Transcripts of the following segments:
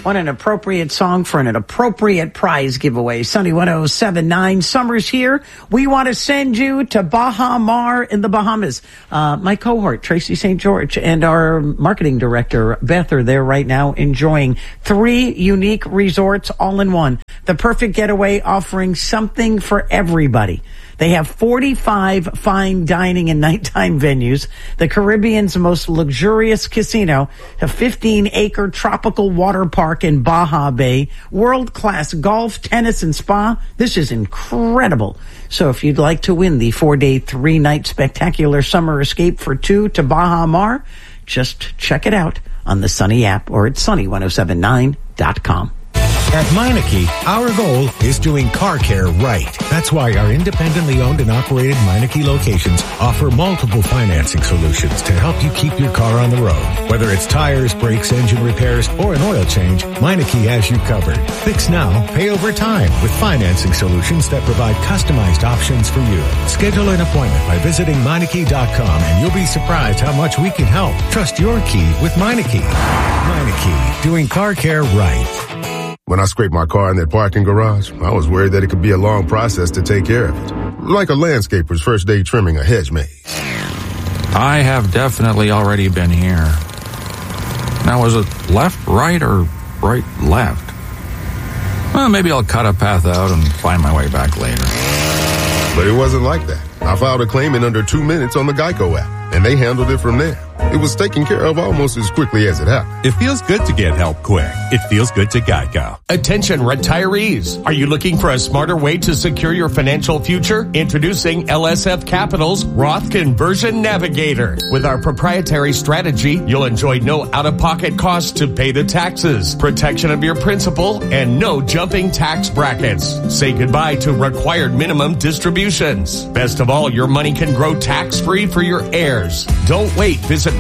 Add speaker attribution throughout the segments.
Speaker 1: Want an appropriate song for an appropriate prize giveaway. Sunny 107.9. Summer's here. We want to send you to Baha Mar in the Bahamas. My cohort, Tracy St. George, and our marketing director, Beth, are there right now enjoying 3 unique resorts all in one. The perfect getaway, offering something for everybody. They have 45 fine dining and nighttime venues, the Caribbean's most luxurious casino, a 15-acre tropical water park in Baja Bay, world-class golf, tennis, and spa. This is incredible. So if you'd like to win the 4-day, 3-night spectacular summer escape for 2 to Baha Mar, just check it out on the Sunny app or at sunny1079.com.
Speaker 2: At Meineke, our goal is doing car care right. That's why our independently owned and operated Meineke locations offer multiple financing solutions to help you keep your car on the road. Whether it's tires, brakes, engine repairs, or an oil change, Meineke has you covered. Fix now, pay over time with financing solutions that provide customized options for you. Schedule an appointment by visiting Meineke.com and you'll be surprised how much we can help. Trust your key with Meineke. Meineke, doing car care right.
Speaker 3: When I scraped my car in that parking garage, I was worried that it could be a long process to take care of it. Like a landscaper's first day trimming a hedge maze.
Speaker 4: I have definitely already been here. Now, is it left, right, or right, left? Well, maybe I'll cut a path out and find my way back later.
Speaker 3: But it wasn't like that. I filed a claim in under 2 minutes on the Geico app, and they handled it from there. It was taken care of almost as quickly as it happened.
Speaker 5: It feels good to get help quick. It feels good to Geico.
Speaker 6: Attention retirees. Are you looking for a smarter way to secure your financial future? Introducing LSF Capital's Roth Conversion Navigator. With our proprietary strategy, you'll enjoy no out-of-pocket costs to pay the taxes, protection of your principal, and no jumping tax brackets. Say goodbye to required minimum distributions. Best of all, your money can grow tax-free for your heirs. Don't wait. Visit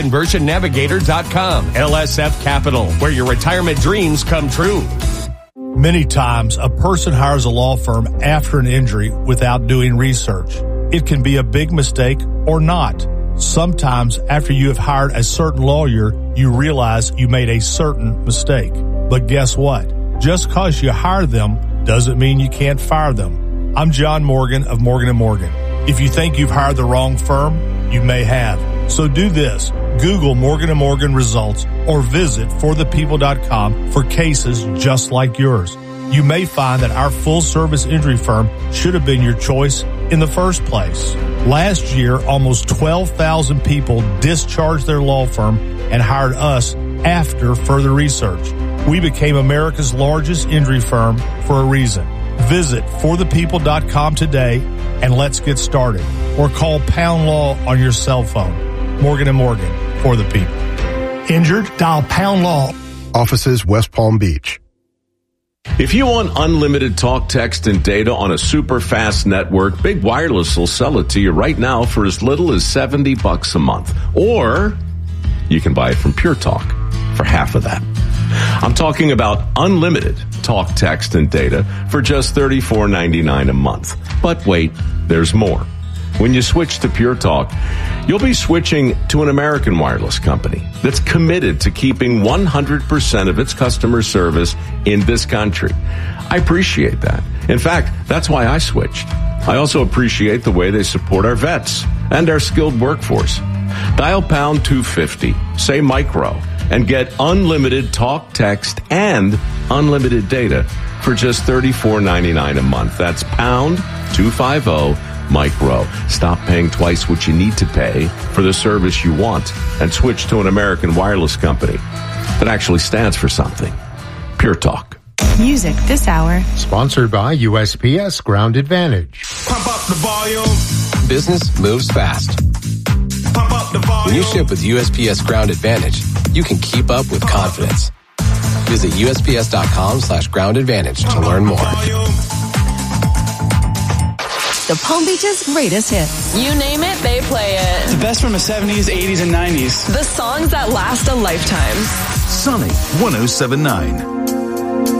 Speaker 6: RothConversionNavigator.com. LSF Capital, where your retirement dreams come true.
Speaker 7: Many times, a person hires a law firm after an injury without doing research. It can be a big mistake or not. Sometimes, after you have hired a certain lawyer, you realize you made a certain mistake. But guess what? Just because you hire them doesn't mean you can't fire them. I'm John Morgan of Morgan & Morgan. If you think you've hired the wrong firm, you may have. So do this. Google Morgan & Morgan results or visit forthepeople.com for cases just like yours. You may find that our full-service injury firm should have been your choice in the first place. Last year, almost 12,000 people discharged their law firm and hired us after further research. We became America's largest injury firm for a reason. Visit forthepeople.com today and let's get started. Or call Pound Law on your cell phone. Morgan & Morgan, for the people. Injured? Dial Pound Law.
Speaker 3: Offices, West Palm Beach.
Speaker 8: If you want unlimited talk, text, and data on a super fast network, Big Wireless will sell it to you right now for as little as $70 a month. Or you can buy it from Pure Talk for half of that. I'm talking about unlimited talk, text, and data for just $34.99 a month. But wait, there's more. When you switch to Pure Talk, you'll be switching to an American wireless company that's committed to keeping 100% of its customer service in this country. I appreciate that. In fact, that's why I switched. I also appreciate the way they support our vets and our skilled workforce. Dial pound 250, say micro, and get unlimited talk, text, and unlimited data for just $34.99 a month. That's pound 250 micro. Stop paying twice what you need to pay for the service you want and switch to an American wireless company that actually stands for something. Pure Talk.
Speaker 9: Music this hour.
Speaker 10: Sponsored by USPS Ground Advantage.
Speaker 11: Pump up the volume.
Speaker 12: Business moves fast.
Speaker 11: Pump up the volume.
Speaker 12: When you ship with USPS Ground Advantage, you can keep up with confidence. Visit USPS.com/Ground Advantage to learn more.
Speaker 9: The Palm Beach's greatest hits.
Speaker 13: You name it, they play it.
Speaker 14: The best from the 70s, 80s, and 90s.
Speaker 13: The songs that last a lifetime.
Speaker 15: Sunny 107.9.